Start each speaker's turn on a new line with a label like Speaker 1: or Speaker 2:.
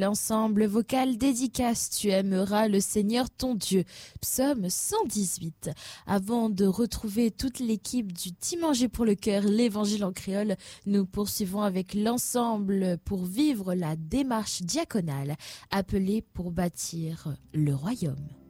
Speaker 1: L'ensemble vocal dédicace, tu aimeras le Seigneur ton Dieu. Psaume 118. Avant de retrouver toute l'équipe du Team Manger pour le cœur, l'évangile en créole, nous poursuivons avec l'ensemble pour vivre la démarche diaconale, appelée pour bâtir le royaume.